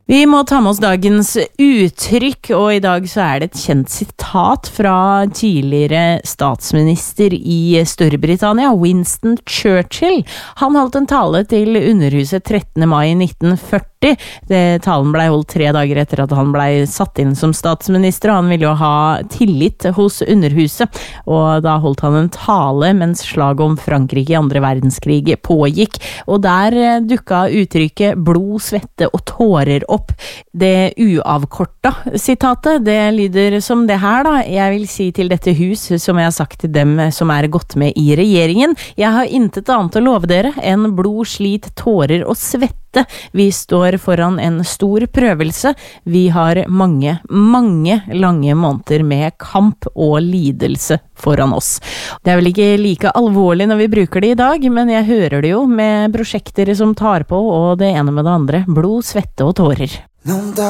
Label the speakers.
Speaker 1: Vi må ta med oss dagens uttrykk, og i dag så det et kjent sitat fra tidligere statsminister i Storbritannia, Winston Churchill. Han holdt en tale til Underhuset 13. mai 1940. Talen ble holdt 3 dager etter at han ble satt inn som statsminister, og han ville jo ha tillit hos Underhuset. Og da holdt han en tale mens slaget om Frankrike i 2. verdenskrig pågikk, og der dukket uttrykket blod, svette og tårer opp. Det uavkorta sitatet, det lyder som det her da. Jeg vil si til dette hus, som jeg har sagt til dem som gått med i regjeringen, jeg har intet annet å love dere enn blod, slit, tårer og svette. Vi står foran en stor prøvelse. Vi har mange lange måneder med kamp og lidelse foran oss. Det vel ikke like alvorlig når vi bruker det i dag, men jeg hører det jo med prosjekter som tar på, og det ene med det andre. Blod, svette og tårer.